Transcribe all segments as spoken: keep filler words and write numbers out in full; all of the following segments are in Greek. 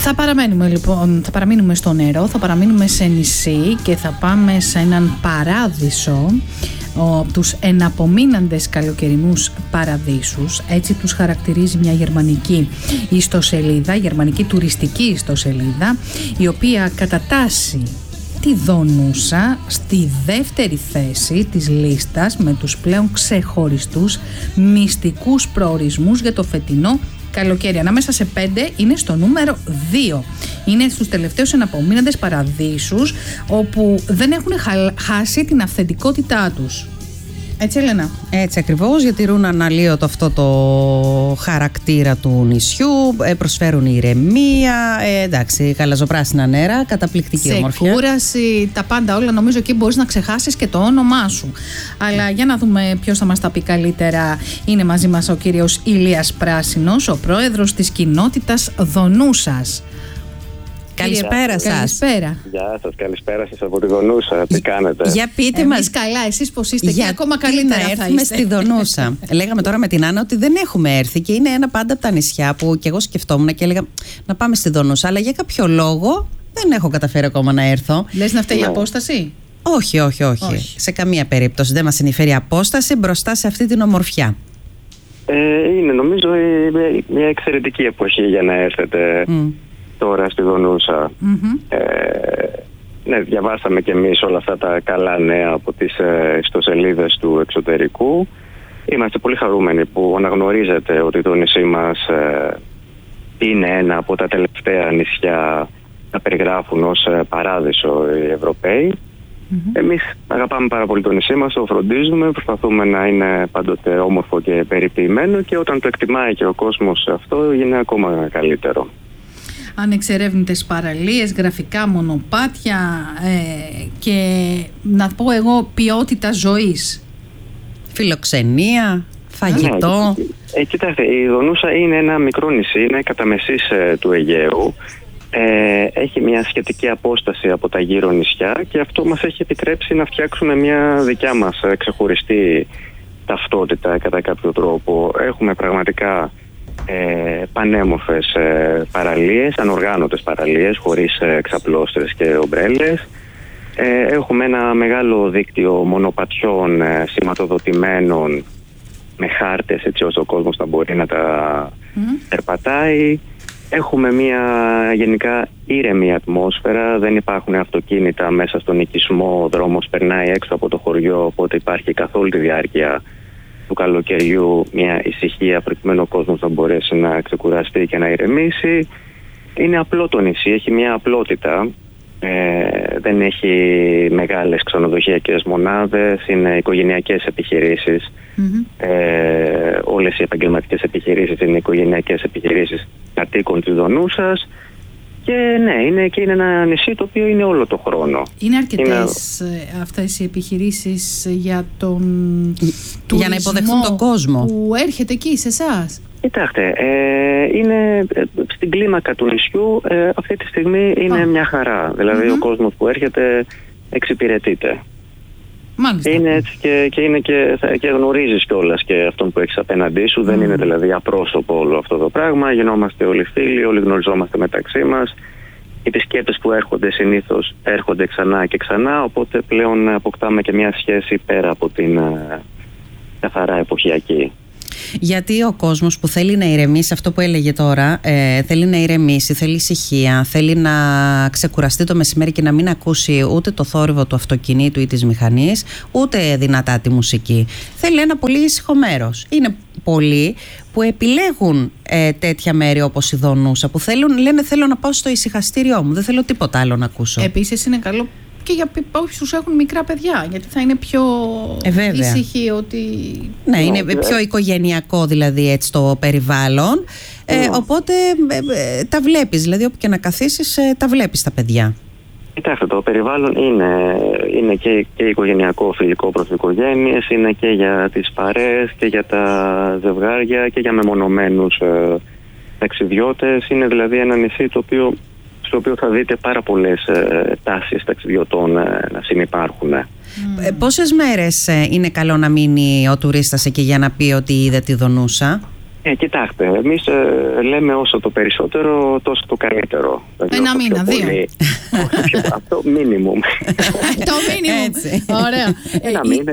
Θα παραμένουμε λοιπόν, θα παραμείνουμε στο νερό, θα παραμείνουμε σε νησί και θα πάμε σε έναν παράδεισο, ο, τους εναπομείναντες καλοκαιρινούς παραδείσους. Έτσι τους χαρακτηρίζει μια γερμανική ιστοσελίδα, γερμανική τουριστική ιστοσελίδα, η οποία κατατάσσει τη Δονούσα στη δεύτερη θέση της λίστας με τους πλέον ξεχωριστούς μυστικούς προορισμούς για το φετινό καλοκαίρι. Ανάμεσα σε πέντε είναι στο νούμερο δύο. Είναι στους τελευταίους εναπομείναντες παραδείσους, όπου δεν έχουν χάσει την αυθεντικότητά τους. Έτσι, Έλενα? Έτσι ακριβώς, γιατί τηρούν αναλύωτο αυτό το χαρακτήρα του νησιού, προσφέρουν ηρεμία, ε, εντάξει, γαλαζοπράσινα νερά, καταπληκτική σε ομορφιά. Ξεκούραση, τα πάντα όλα, νομίζω εκεί μπορείς να ξεχάσεις και το όνομά σου. Αλλά για να δούμε ποιος θα μας τα πει καλύτερα. Είναι μαζί μας ο κύριος Ηλίας Πράσινος, ο πρόεδρος της κοινότητας Δονούσας. Καλησπέρα σας. Καλησπέρα. Γεια σας, καλησπέρα σας από τη Δονούσα. Τι κάνετε? Για πείτε Εμείς μας. καλά, εσείς πώς είστε? Για και ακόμα καλύτερα να θα έρθουμε είστε. στη Δονούσα. Λέγαμε τώρα με την Άννα ότι δεν έχουμε έρθει και είναι ένα πάντα από τα νησιά που και εγώ σκεφτόμουν και έλεγα να πάμε στη Δονούσα, αλλά για κάποιο λόγο δεν έχω καταφέρει ακόμα να έρθω. Λες να φταίει η Ναι. απόσταση? Όχι, όχι, όχι, Όχι. Σε καμία περίπτωση δεν μας ενδιαφέρει η απόσταση μπροστά σε αυτή την ομορφιά. Ε, είναι νομίζω η- μια εξαιρετική εποχή για να έρθετε Mm. τώρα στη Δονούσα. Mm-hmm. Ε, ναι, διαβάσαμε κι εμείς όλα αυτά τα καλά νέα από τις ε, ιστοσελίδες του εξωτερικού. Είμαστε πολύ χαρούμενοι που αναγνωρίζετε ότι το νησί μας ε, είναι ένα από τα τελευταία νησιά να περιγράφουν ως ε, παράδεισο οι Ευρωπαίοι. Mm-hmm. Εμείς αγαπάμε πάρα πολύ το νησί μας, το φροντίζουμε, προσπαθούμε να είναι πάντοτε όμορφο και περιποιημένο και όταν το εκτιμάει και ο κόσμος αυτό είναι ακόμα καλύτερο. Ανεξερεύνητες παραλίες, γραφικά μονοπάτια ε, και να πω εγώ ποιότητα ζωής. Φιλοξενία, φαγητό. Ναι, ε, κοιτάξτε, η Δονούσα είναι ένα μικρό νησί, είναι κατά μεσής ε, του Αιγαίου. Ε, έχει μια σχετική απόσταση από τα γύρω νησιά και αυτό μας έχει επιτρέψει να φτιάξουμε μια δικιά μας ε, ξεχωριστή ταυτότητα κατά κάποιο τρόπο. Έχουμε πραγματικά ε, πανέμορφες ε, παραλίες, ανοργάνωτες παραλίες χωρίς ε, ξαπλώστρες και ομπρέλες. Ε, έχουμε ένα μεγάλο δίκτυο μονοπατιών ε, σηματοδοτημένων με χάρτες έτσι ώστε ο κόσμος να μπορεί να τα Mm. περπατάει. Έχουμε μια γενικά ήρεμη ατμόσφαιρα, δεν υπάρχουν αυτοκίνητα μέσα στον οικισμό, ο δρόμος περνάει έξω από το χωριό, οπότε υπάρχει καθ' όλη τη διάρκεια του καλοκαιριού μια ησυχία προκειμένου ο κόσμος να μπορέσει να ξεκουραστεί και να ηρεμήσει. Είναι απλό το νησί, έχει μια απλότητα, ε, δεν έχει μεγάλες ξενοδοχειακές μονάδες, είναι οικογενειακές επιχειρήσεις. Mm-hmm. Ε, όλες οι επαγγελματικές επιχειρήσεις είναι οικογενειακές επιχειρήσεις κατοίκων της Δονούσας και ναι, είναι, και είναι ένα νησί το οποίο είναι όλο το χρόνο. Είναι αρκετές είναι... αυτές οι επιχειρήσεις για τον για να υποδεχθούν τον κόσμο που έρχεται εκεί σε εσάς? Κοιτάξτε, ε, είναι στην κλίμακα του νησιού ε, αυτή τη στιγμή είναι oh. μια χαρά. Δηλαδή mm-hmm. ο κόσμος που έρχεται εξυπηρετείται. Μάλιστα. Είναι έτσι και, και, είναι και, και γνωρίζεις κιόλας και αυτόν που έχεις απέναντί σου. Mm. Δεν είναι δηλαδή απρόσωπο όλο αυτό το πράγμα. Γινόμαστε όλοι φίλοι, όλοι γνωριζόμαστε μεταξύ μας. Οι επισκέπτες που έρχονται συνήθως έρχονται ξανά και ξανά. Οπότε πλέον αποκτάμε και μια σχέση πέρα από την uh, καθαρά εποχιακή. Γιατί ο κόσμος που θέλει να ηρεμήσει, αυτό που έλεγε τώρα, ε, θέλει να ηρεμήσει, θέλει ησυχία, θέλει να ξεκουραστεί το μεσημέρι και να μην ακούσει ούτε το θόρυβο του αυτοκινήτου ή της μηχανής, ούτε δυνατά τη μουσική. Θέλει ένα πολύ ήσυχο μέρος. Είναι πολλοί που επιλέγουν ε, τέτοια μέρη όπως η Δονούσα, που θέλουν, λένε θέλω να πάω στο ησυχαστήριό μου, δεν θέλω τίποτα άλλο να ακούσω. Επίσης είναι καλό και για όσους έχουν μικρά παιδιά, γιατί θα είναι πιο ε, ήσυχοι ότι... Ναι, είναι πιο οικογενειακό δηλαδή έτσι το περιβάλλον, ε, οπότε ε, ε, τα βλέπεις, δηλαδή όπου και να καθίσεις ε, τα βλέπεις τα παιδιά. Κοιτάξτε, το περιβάλλον είναι, είναι και, και οικογενειακό, φιλικό προς οικογένειες, είναι και για τις παρέες και για τα ζευγάρια και για μεμονωμένους ε, ταξιδιώτες. Είναι δηλαδή ένα νησί το οποίο, στο οποίο θα δείτε πάρα πολλές ε, τάσεις ταξιδιωτών ε, να συνυπάρχουν. Mm. Ε, πόσες μέρες ε, είναι καλό να μείνει ο τουρίστας εκεί για να πει ότι είδε τη Δονούσα? Ε, κοιτάξτε, εμείς ε, λέμε όσο το περισσότερο, τόσο το καλύτερο. Ένα μήνα, δύο. Πολύ, πιο, αυτό μίνιμουμ. Το μίνιμουμ. Ωραία. Ένα μήνα.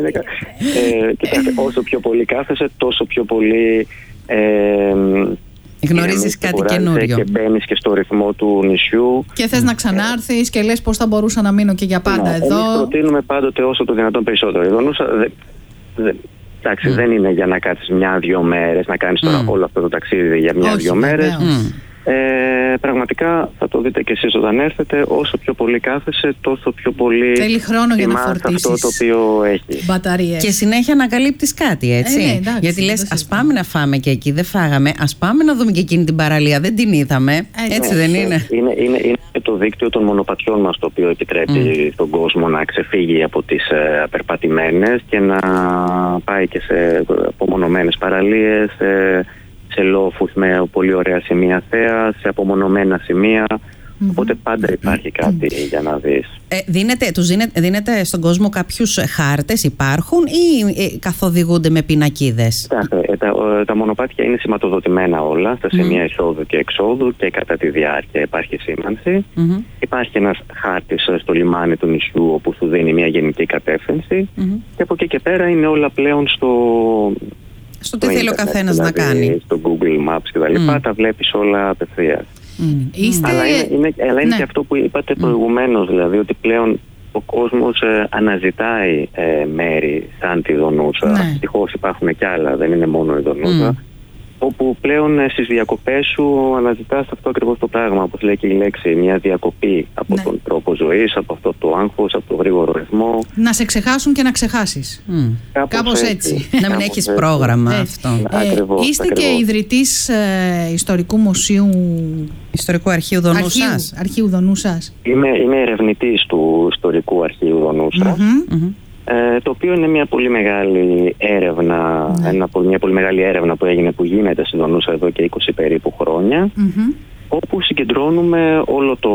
Ε, κοιτάξτε, όσο πιο πολύ κάθεσαι, τόσο πιο πολύ... Ε, γνωρίζεις κάτι καινούριο. Και μπαίνεις και στο ρυθμό του νησιού. Και θες να ξανάρθεις και λες πώς θα μπορούσα να μείνω και για πάντα ναι, εδώ. Εμείς προτείνουμε πάντοτε όσο το δυνατόν περισσότερο. Η Δονούσα δε, δε, εντάξει, mm. δεν είναι για να κάτσεις μια-δυο μέρες, να κάνεις τώρα mm. όλο αυτό το ταξίδι για μια-δυο μέρες. Mm. Ε, πραγματικά θα το δείτε και εσείς όταν έρθετε, όσο πιο πολύ κάθεσαι, τόσο πιο πολύ θέλει χρόνο για να φορτίσεις αυτό το οποίο έχει μπαταρίες. Και συνέχεια ανακαλύπτεις κάτι, έτσι. Ε, ναι, εντάξει, γιατί λες, ας πάμε να φάμε και εκεί, δεν φάγαμε, ας πάμε να δούμε και εκείνη την παραλία, δεν την είδαμε. Ε, έτσι ναι, δεν είναι. Είναι, είναι, είναι και το δίκτυο των μονοπατιών μας το οποίο επιτρέπει mm. στον κόσμο να ξεφύγει από τις ε, απερπατημένες και να πάει και σε απομονωμένες παραλίες, ε, σε λόφους με πολύ ωραία σημεία θέα, σε απομονωμένα σημεία. Mm-hmm. Οπότε πάντα υπάρχει κάτι mm-hmm. για να δεις. Ε, δίνετε, τους δίνετε, δίνετε στον κόσμο κάποιους χάρτες, υπάρχουν ή ε, καθοδηγούνται με πινακίδες? Ε, τα, τα μονοπάτια είναι σηματοδοτημένα όλα στα σημεία mm-hmm. εισόδου και εξόδου και κατά τη διάρκεια υπάρχει σήμανση. Mm-hmm. Υπάρχει ένας χάρτης στο λιμάνι του νησιού όπου σου δίνει μια γενική κατεύθυνση mm-hmm. και από εκεί και πέρα είναι όλα πλέον στο... στο τι θέλει ο καθένας δηλαδή, να κάνει. Στο Google Maps και τα λοιπά, mm. τα βλέπεις όλα απευθείας. Mm. Είστε... Αλλά είναι, είναι, αλλά είναι ναι. και αυτό που είπατε mm. προηγουμένως, δηλαδή ότι πλέον ο κόσμος ε, αναζητάει ε, μέρη σαν τη Δονούσα. Ναι. Ευτυχώς υπάρχουν και άλλα, δεν είναι μόνο η Δονούσα. Mm. Όπου πλέον ε, στις διακοπές σου αναζητάς αυτό ακριβώς το πράγμα, όπως λέει και η λέξη, μια διακοπή από ναι. τον τρόπο ζωής, από αυτό το άγχος, από το γρήγορο ρυθμό. Να σε ξεχάσουν και να ξεχάσεις. Mm. Κάπως, Κάπως έτσι. έτσι. Να μην έχεις πρόγραμμα ε, αυτό. Ε, ακριβώς, είστε ακριβώς. Και ιδρυτής ε, ιστορικού μουσείου... Ιστορικού αρχείου Δονούσας. Αρχείου, αρχείου Δονούσας. Είμαι, είμαι ερευνητής του ιστορικού αρχείου Δονούσα. Mm-hmm. Mm-hmm. Ε, το οποίο είναι μια πολύ μεγάλη έρευνα, mm. ένα, μια πολύ μεγάλη έρευνα που έγινε, που γίνεται στη Δονούσα εδώ και είκοσι περίπου χρόνια, mm-hmm. όπου συγκεντρώνουμε όλο το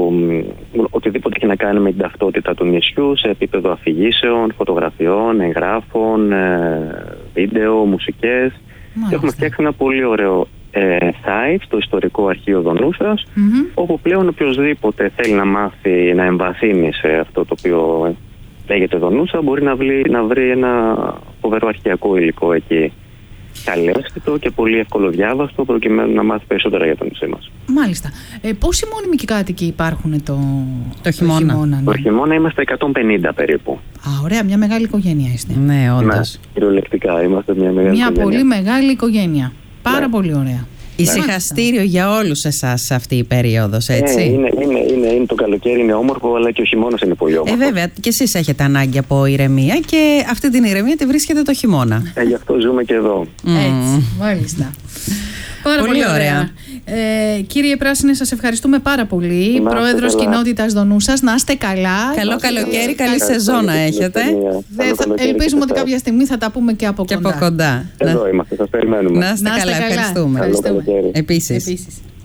οτιδήποτε έχει να κάνει με την ταυτότητα του νησιού σε επίπεδο αφηγήσεων, φωτογραφιών, εγγράφων, ε, βίντεο, μουσικές. Και έχουμε φτιάξει ένα πολύ ωραίο ε, site, το ιστορικό αρχείο Δονούσας, mm-hmm. όπου πλέον οποιοδήποτε θέλει να μάθει, να εμβαθύνει σε αυτό το οποίο λέγεται Δονούσα, μπορεί να βρει, να βρει ένα φοβερό αρχαιακό υλικό εκεί. Καλέσθητο και πολύ εύκολο διάβαστο, προκειμένου να μάθει περισσότερα για το νησί μας. Μάλιστα. Ε, πόσοι μόνιμοι και κάτοικοι υπάρχουν το, το χειμώνα? Το χειμώνα, ναι. Το χειμώνα είμαστε εκατόν πενήντα περίπου. Α, ωραία, μια μεγάλη οικογένεια είστε. Ναι, όντως. Ναι, κυριολεκτικά είμαστε μια μεγάλη μια οικογένεια. Μια πολύ μεγάλη οικογένεια. Πάρα ναι. πολύ ωραία. Ησυχαστήριο για όλους εσάς αυτή η περίοδος, έτσι. Ε, είναι, είναι, είναι, είναι το καλοκαίρι, είναι όμορφο, αλλά και ο χειμώνας είναι πολύ όμορφο. Ε, βέβαια, και εσείς έχετε ανάγκη από ηρεμία και αυτή την ηρεμία τη βρίσκετε το χειμώνα. Ε, γι' αυτό ζούμε και εδώ. Mm. Έτσι, μάλιστα. Πάρα πολύ, πολύ ωραία. ωραία. Ε, κύριε Πράσινε, σας ευχαριστούμε πάρα πολύ. Να, Πρόεδρος Κοινότητας Δονούσας, να είστε καλά. Καλό καλοκαίρι, καλή σεζόν να έχετε. Δε, θα, ελπίζουμε ότι κάποια στιγμή θα τα πούμε και από και κοντά. Από κοντά. Εδώ είμαστε, σας περιμένουμε. Να είστε καλά, καλά. ευχαριστούμε. Ευχαριστούμε. Επίσης. Επίσης.